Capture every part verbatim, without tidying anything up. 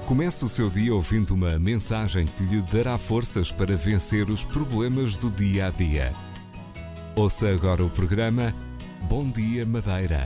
Comece o seu dia ouvindo uma mensagem que lhe dará forças para vencer os problemas do dia a dia. Ouça agora o programa Bom Dia Madeira.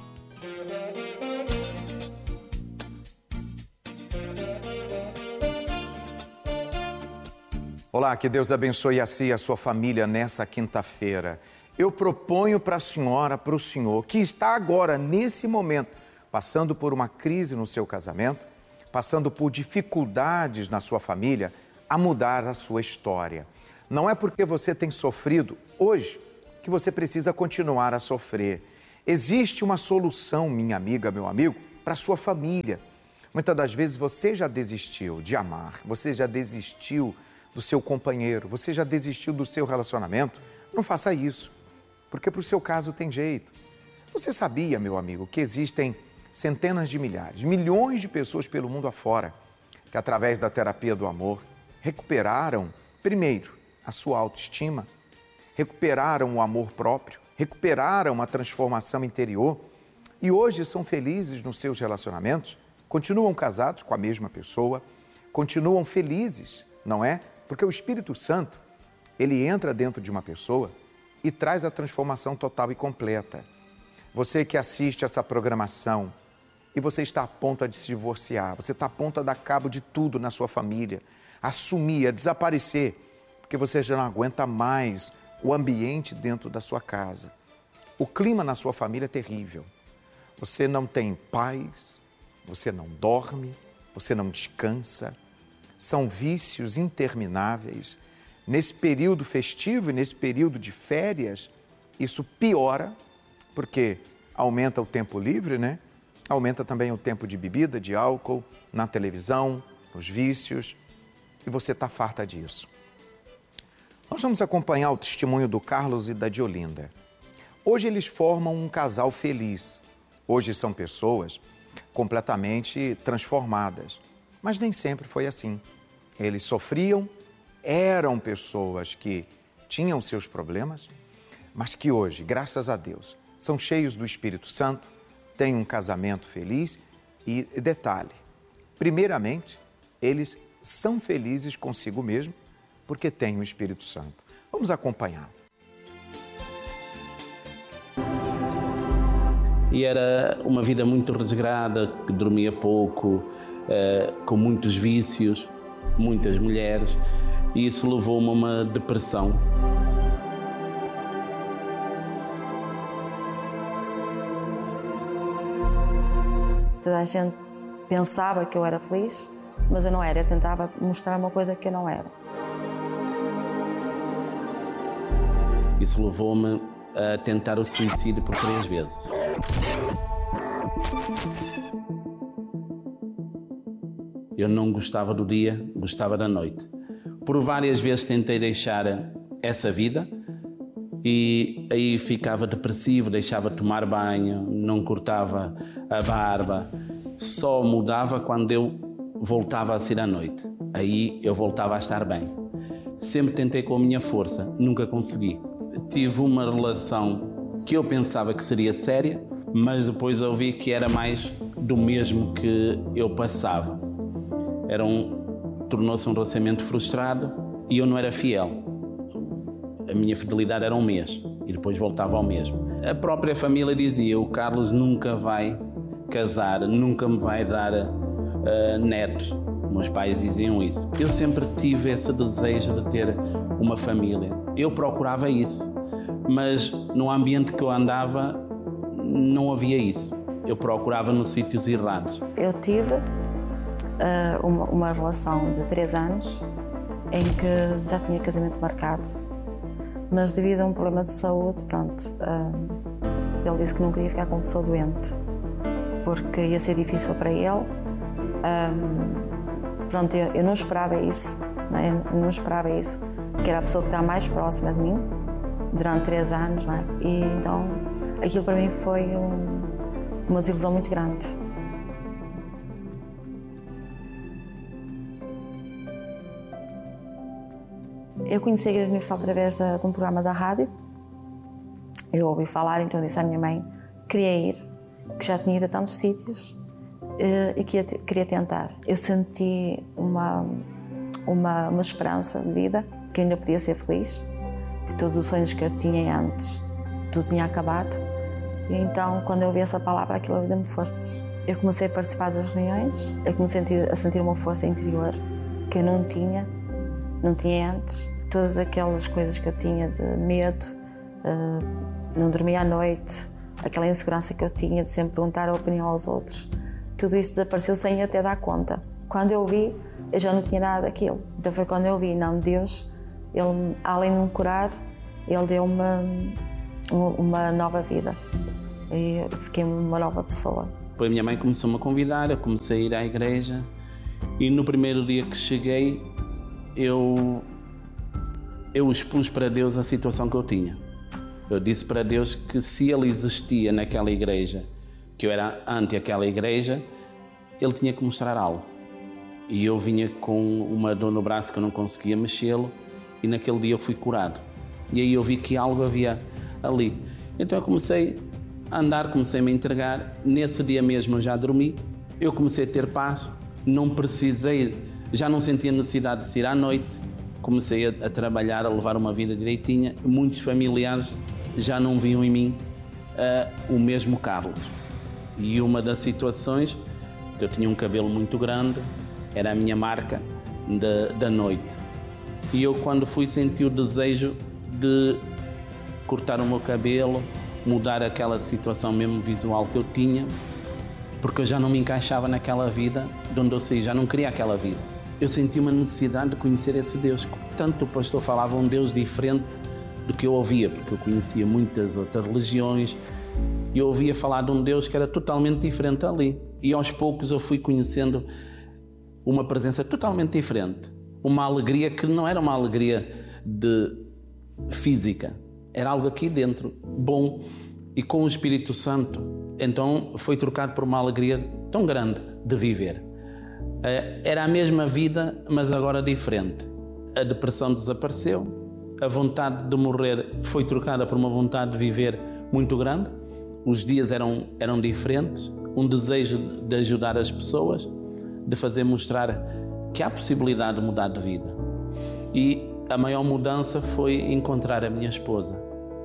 Olá, que Deus abençoe a si e a sua família nessa quinta-feira. Eu proponho para a senhora, para o senhor, que está agora, nesse momento, passando por uma crise no seu casamento, passando por dificuldades na sua família, a mudar a sua história. Não é porque você tem sofrido hoje que você precisa continuar a sofrer. Existe uma solução, minha amiga, meu amigo, para a sua família. Muitas das vezes você já desistiu de amar, você já desistiu do seu companheiro, você já desistiu do seu relacionamento. Não faça isso, porque para o seu caso tem jeito. Você sabia, meu amigo, que existem centenas de milhares, milhões de pessoas pelo mundo afora que, através da terapia do amor, recuperaram, primeiro, a sua autoestima, recuperaram o amor próprio, recuperaram a transformação interior e hoje são felizes nos seus relacionamentos, continuam casados com a mesma pessoa, continuam felizes, não é? Porque o Espírito Santo, ele entra dentro de uma pessoa e traz a transformação total e completa. Você que assiste essa programação e você está a ponto de se divorciar, você está a ponto de dar cabo de tudo na sua família, assumir, a desaparecer, porque você já não aguenta mais o ambiente dentro da sua casa. O clima na sua família é terrível. Você não tem paz, você não dorme, você não descansa. São vícios intermináveis. Nesse período festivo e nesse período de férias, isso piora, porque aumenta o tempo livre, né? Aumenta também o tempo de bebida, de álcool, na televisão, nos vícios, e você está farta disso. Nós vamos acompanhar o testemunho do Carlos e da Diolinda. Hoje eles formam um casal feliz. Hoje são pessoas completamente transformadas, mas nem sempre foi assim. Eles sofriam, eram pessoas que tinham seus problemas, mas que hoje, graças a Deus, são cheios do Espírito Santo, têm um casamento feliz e, detalhe, primeiramente, eles são felizes consigo mesmo porque têm o Espírito Santo. Vamos acompanhar. E era uma vida muito resgrada, que dormia pouco, eh, com muitos vícios, muitas mulheres, e isso levou-me a uma depressão. Toda a gente pensava que eu era feliz, mas eu não era. Eu tentava mostrar uma coisa que eu não era. Isso levou-me a tentar o suicídio por três vezes. Eu não gostava do dia, gostava da noite. Por várias vezes tentei deixar essa vida e aí ficava depressivo, deixava de tomar banho, não cortava a barba. Só mudava quando eu voltava a sair à noite. Aí eu voltava a estar bem. Sempre tentei com a minha força, nunca consegui. Tive uma relação que eu pensava que seria séria, mas depois eu vi que era mais do mesmo que eu passava. Era um, tornou-se um relacionamento frustrado e eu não era fiel. A minha fidelidade era um mês e depois voltava ao mesmo. A própria família dizia, o Carlos nunca vai casar, nunca me vai dar uh, netos. Meus pais diziam isso. Eu sempre tive esse desejo de ter uma família. Eu procurava isso, mas no ambiente que eu andava não havia isso. Eu procurava nos sítios errados. Eu tive uh, uma, uma relação de três anos em que já tinha casamento marcado, mas devido a um problema de saúde, pronto, uh, ele disse que não queria ficar com uma pessoa doente, porque ia ser difícil para ele. Um, pronto, eu, eu não esperava isso, não é? Eu não esperava isso, que era a pessoa que estava mais próxima de mim durante três anos, não é? E então aquilo para mim foi um, uma desilusão muito grande. Eu conheci a Igreja Universal através de, de um programa da rádio. Eu ouvi falar, então eu disse à minha mãe que queria ir, que já tinha ido a tantos sítios e que queria tentar. Eu senti uma, uma, uma esperança de vida, que ainda podia ser feliz, que todos os sonhos que eu tinha antes, tudo tinha acabado. E então, quando eu ouvi essa palavra, aquilo deu-me forças. Eu comecei a participar das reuniões, eu comecei a sentir, a sentir uma força interior que eu não tinha, não tinha antes. Todas aquelas coisas que eu tinha de medo, uh, não dormia à noite, aquela insegurança que eu tinha de sempre perguntar a opinião aos outros, tudo isso desapareceu sem eu até dar conta. Quando eu vi, eu já não tinha nada daquilo. Então foi quando eu vi, não, Deus, ele, além de me curar, Ele deu-me uma, uma nova vida. E eu fiquei uma nova pessoa. Depois a minha mãe começou-me a convidar, eu comecei a ir à igreja e no primeiro dia que cheguei, eu, eu expus para Deus a situação que eu tinha. Eu disse para Deus que se Ele existia naquela igreja, que eu era ante aquela igreja, Ele tinha que mostrar algo. E eu vinha com uma dor no braço que eu não conseguia mexê-lo e naquele dia eu fui curado. E aí eu vi que algo havia ali. Então eu comecei a andar, comecei a me entregar. Nesse dia mesmo eu já dormi, eu comecei a ter paz, não precisei, já não sentia necessidade de sair à noite, comecei a, a trabalhar, a levar uma vida direitinha. Muitos familiares já não viam em mim uh, o mesmo Carlos. E uma das situações, que eu tinha um cabelo muito grande, era a minha marca da, da noite. E eu, quando fui, senti o desejo de cortar o meu cabelo, mudar aquela situação mesmo visual que eu tinha, porque eu já não me encaixava naquela vida de onde eu saí, já não queria aquela vida. Eu senti uma necessidade de conhecer esse Deus. Tanto o pastor falava um Deus diferente do que eu ouvia, porque eu conhecia muitas outras religiões e eu ouvia falar de um Deus que era totalmente diferente ali. E aos poucos eu fui conhecendo uma presença totalmente diferente. Uma alegria que não era uma alegria de física, era algo aqui dentro, bom, e com o Espírito Santo. Então foi trocado por uma alegria tão grande de viver. Era a mesma vida, mas agora diferente. A depressão desapareceu, a vontade de morrer foi trocada por uma vontade de viver muito grande. Os dias eram, eram diferentes, um desejo de ajudar as pessoas, de fazer mostrar que há possibilidade de mudar de vida. E a maior mudança foi encontrar a minha esposa.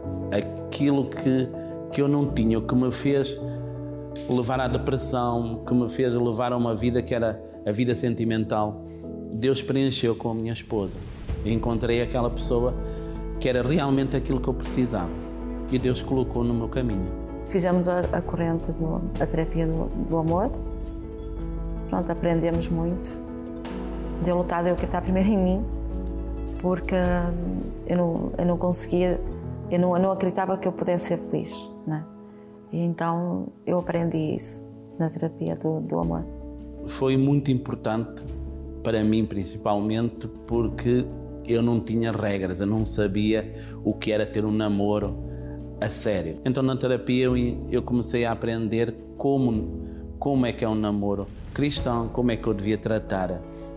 Aquilo que, que eu não tinha, o que me fez levar à depressão, que me fez levar a uma vida que era a vida sentimental, Deus preencheu com a minha esposa. Encontrei aquela pessoa que era realmente aquilo que eu precisava. E Deus colocou no meu caminho. Fizemos a, a corrente, do, a terapia do, do amor. Pronto, aprendemos muito. Deu lutar, eu acreditar primeiro em mim, porque eu não, eu não conseguia, eu não, eu não acreditava que eu pudesse ser feliz, né? E então eu aprendi isso na terapia do, do amor. Foi muito importante para mim, principalmente, porque eu não tinha regras, eu não sabia o que era ter um namoro a sério. Então na terapia eu, eu comecei a aprender como, como é que é um namoro cristão, como é que eu devia tratar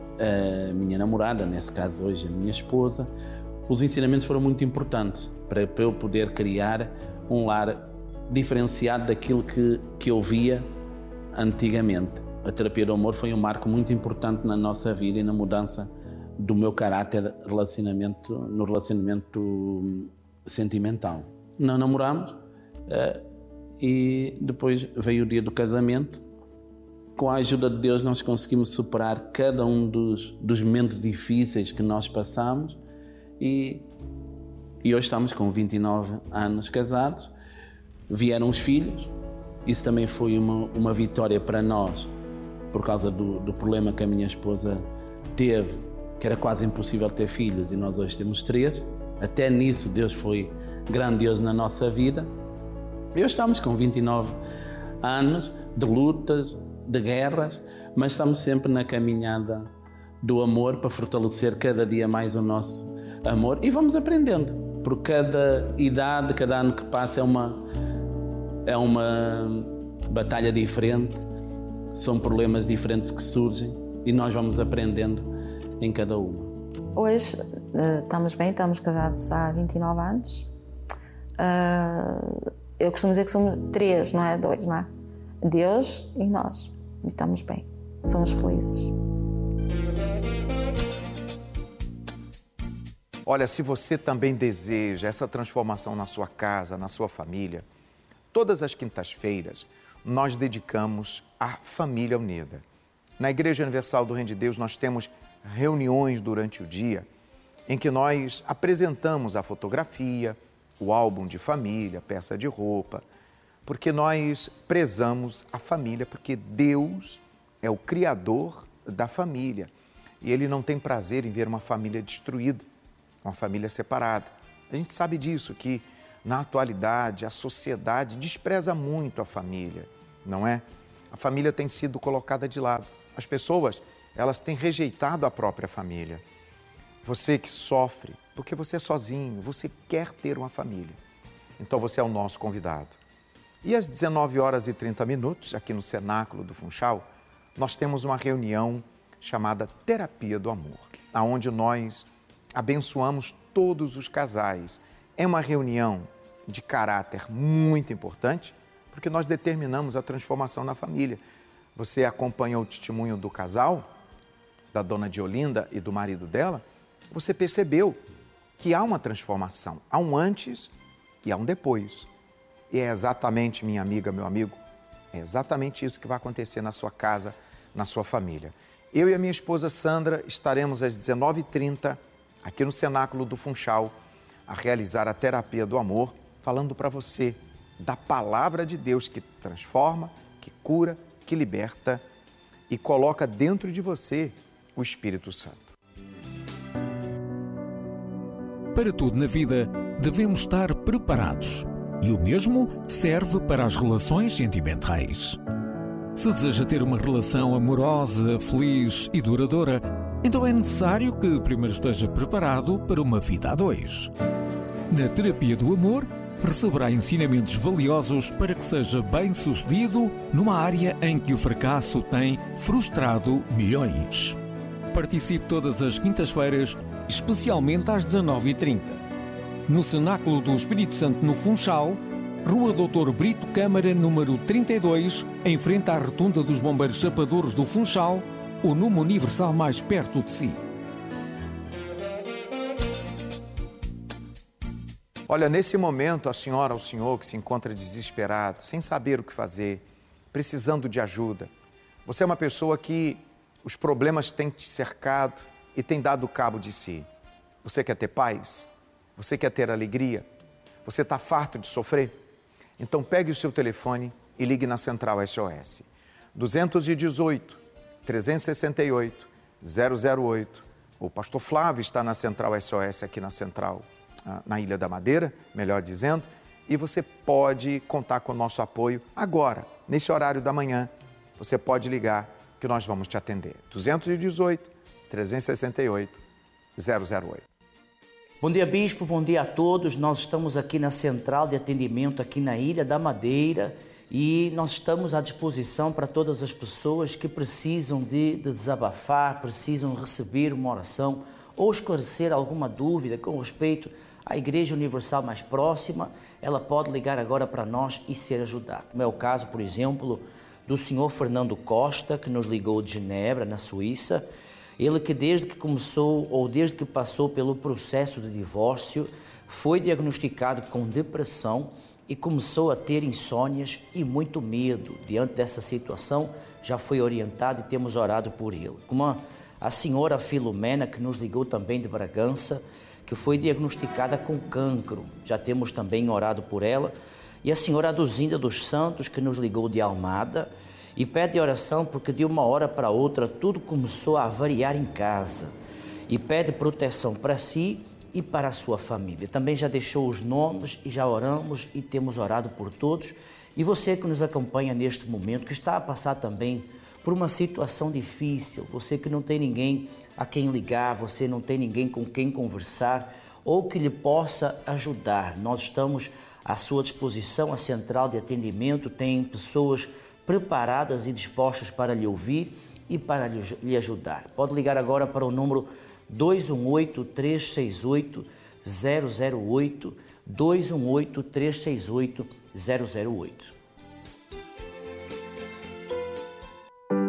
a minha namorada, nesse caso hoje a minha esposa. Os ensinamentos foram muito importantes para, para eu poder criar um lar diferenciado daquilo que, que eu via antigamente. A terapia do amor foi um marco muito importante na nossa vida e na mudança do meu caráter relacionamento, no relacionamento sentimental. Não namorámos uh, e depois veio o dia do casamento. Com a ajuda de Deus nós conseguimos superar cada um dos, dos momentos difíceis que nós passamos e, e hoje estamos com vinte e nove anos casados. Vieram os filhos, isso também foi uma, uma vitória para nós por causa do, do problema que a minha esposa teve, que era quase impossível ter filhos e nós hoje temos três. Até nisso Deus foi grandioso na nossa vida. E hoje estamos com vinte e nove anos de lutas, de guerras, mas estamos sempre na caminhada do amor para fortalecer cada dia mais o nosso amor e vamos aprendendo. Por cada idade, cada ano que passa é uma, é uma batalha diferente, são problemas diferentes que surgem e nós vamos aprendendo em cada uma. Hoje estamos bem, estamos casados há vinte e nove anos. Eu costumo dizer que somos três, não é? Dois, não é? Deus e nós. e estamos bem, somos felizes. Olha, se você também deseja essa transformação na sua casa, na sua família, todas as quintas-feiras nós dedicamos à Família Unida. Na Igreja Universal do Reino de Deus nós temos reuniões durante o dia em que nós apresentamos a fotografia, o álbum de família, peça de roupa, porque nós prezamos a família, porque Deus é o Criador da família e Ele não tem prazer em ver uma família destruída, uma família separada. A gente sabe disso, que na atualidade a sociedade despreza muito a família, não é? A família tem sido colocada de lado. As pessoas, elas têm rejeitado a própria família. Você que sofre, porque você é sozinho, você quer ter uma família. Então você é o nosso convidado. E às dezenove horas e trinta minutos, aqui no Cenáculo do Funchal, nós temos uma reunião chamada Terapia do Amor, onde nós abençoamos todos os casais. É uma reunião de caráter muito importante, porque nós determinamos a transformação na família. Você acompanhou o testemunho do casal, da dona Diolinda e do marido dela, você percebeu que há uma transformação, há um antes e há um depois. E é exatamente, minha amiga, meu amigo, é exatamente isso que vai acontecer na sua casa, na sua família. Eu e a minha esposa Sandra estaremos às dezenove e trinta aqui no Cenáculo do Funchal a realizar a Terapia do Amor, falando para você da palavra de Deus que transforma, que cura, que liberta e coloca dentro de você o Espírito Santo. Para tudo na vida, devemos estar preparados. E o mesmo serve para as relações sentimentais. Se deseja ter uma relação amorosa, feliz e duradoura, então é necessário que primeiro esteja preparado para uma vida a dois. Na Terapia do Amor, receberá ensinamentos valiosos para que seja bem-sucedido numa área em que o fracasso tem frustrado milhões. Participe todas as quintas-feiras, especialmente às dezenove e trinta. No Cenáculo do Espírito Santo, no Funchal, Rua doutor Brito Câmara, número trinta e dois, em frente à Rotunda dos Bombeiros Chapadores do Funchal, o número universal mais perto de si. Olha, nesse momento, a senhora ou o senhor que se encontra desesperado, sem saber o que fazer, precisando de ajuda. Você é uma pessoa que os problemas têm te cercado e têm dado cabo de si. Você quer ter paz? Você quer ter alegria? Você está farto de sofrer? Então pegue o seu telefone e ligue na Central S O S. dois um oito, três seis oito, zero zero oito. O pastor Flávio está na Central S O S aqui na Central, na Ilha da Madeira, melhor dizendo, e você pode contar com o nosso apoio agora, nesse horário da manhã. Você pode ligar que nós vamos te atender. dois um oito, três seis oito, zero zero oito. Bom dia, Bispo, bom dia a todos. Nós estamos aqui na Central de Atendimento, aqui na Ilha da Madeira, e nós estamos à disposição para todas as pessoas que precisam de, de desabafar, precisam receber uma oração ou esclarecer alguma dúvida com respeito à Igreja Universal mais próxima. Ela pode ligar agora para nós e ser ajudada. Como é o caso, por exemplo, do senhor Fernando Costa, que nos ligou de Genebra, na Suíça. Ele que desde que começou ou desde que passou pelo processo de divórcio, foi diagnosticado com depressão e começou a ter insônias e muito medo. Diante dessa situação, já foi orientado e temos orado por ele. Como a, a senhora Filomena, que nos ligou também de Bragança, que foi diagnosticada com cancro. Já temos também orado por ela. E a senhora Aduzinda dos Santos, que nos ligou de Almada, e pede oração porque de uma hora para outra tudo começou a variar em casa. E pede proteção para si e para a sua família. Também já deixou os nomes e já oramos e temos orado por todos. E você que nos acompanha neste momento, que está a passar também por uma situação difícil, você que não tem ninguém a quem ligar, você não tem ninguém com quem conversar ou que lhe possa ajudar. Nós estamos à sua disposição, a Central de Atendimento tem pessoas preparadas e dispostas para lhe ouvir e para lhe ajudar. Pode ligar agora para o número dois um oito, três seis oito, zero zero oito, dois um oito, três seis oito, zero zero oito.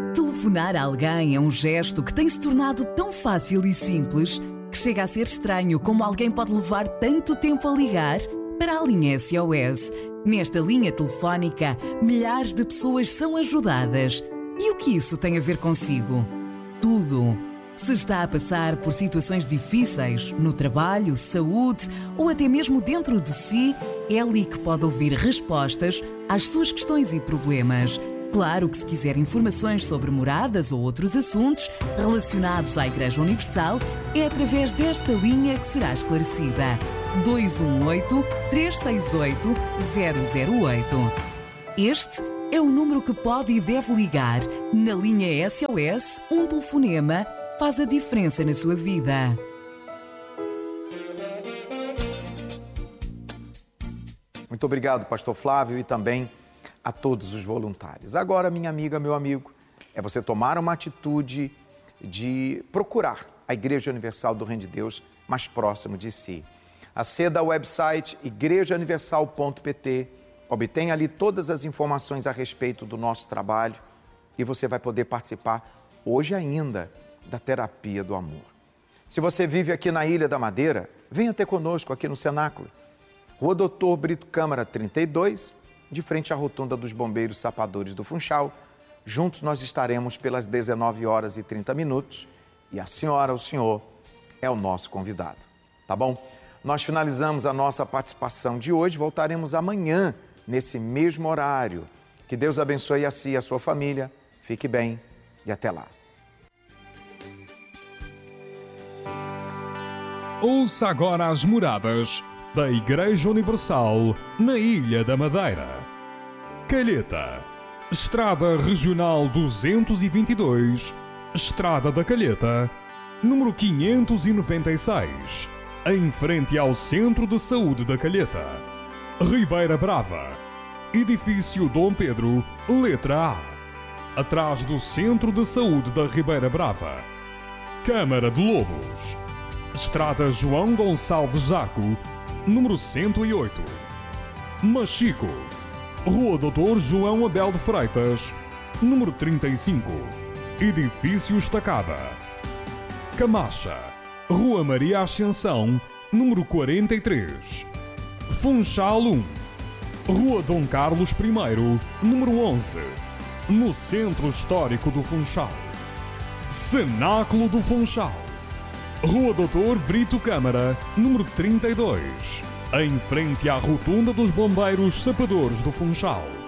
Telefonar a alguém é um gesto que tem se tornado tão fácil e simples que chega a ser estranho como alguém pode levar tanto tempo a ligar para a linha S O S. Nesta linha telefónica, milhares de pessoas são ajudadas. E o que isso tem a ver consigo? Tudo. Se está a passar por situações difíceis, no trabalho, saúde ou até mesmo dentro de si, é ali que pode ouvir respostas às suas questões e problemas. Claro que se quiser informações sobre moradas ou outros assuntos relacionados à Igreja Universal, é através desta linha que será esclarecida. dois um oito, três seis oito, zero zero oito. Este é o número que pode e deve ligar. Na linha S O S, um telefonema faz a diferença na sua vida. Muito obrigado, pastor Flávio, e também a todos os voluntários. Agora, minha amiga, meu amigo, é você tomar uma atitude de procurar a Igreja Universal do Reino de Deus mais próximo de si. Aceda ao website igreja universal ponto p t, obtenha ali todas as informações a respeito do nosso trabalho e você vai poder participar hoje ainda da terapia do amor. Se você vive aqui na Ilha da Madeira, venha ter conosco aqui no Cenáculo. Rua Doutor Brito Câmara trinta e dois, de frente à rotunda dos Bombeiros Sapadores do Funchal. Juntos nós estaremos pelas dezenove horas e trinta minutos e a senhora, o senhor, é o nosso convidado, tá bom? Nós finalizamos a nossa participação de hoje, voltaremos amanhã nesse mesmo horário. Que Deus abençoe a si e a sua família, fique bem e até lá. Ouça agora as moradas da Igreja Universal na Ilha da Madeira. Calheta, Estrada Regional duzentos e vinte e dois, Estrada da Calheta, número quinhentos e noventa e seis, em frente ao Centro de Saúde da Calheta. Ribeira Brava, Edifício Dom Pedro, letra A, atrás do Centro de Saúde da Ribeira Brava. Câmara de Lobos, Estrada João Gonçalves Zaco, número cento e oito. Machico, Rua Doutor João Abel de Freitas, número trinta e cinco, Edifício Estacada. Camacha, Rua Maria Ascensão, número quarenta e três. Funchal um, Rua Dom Carlos I, número onze, no Centro Histórico do Funchal. Cenáculo do Funchal, Rua Doutor Brito Câmara, número trinta e dois, em frente à rotunda dos Bombeiros Sapadores do Funchal.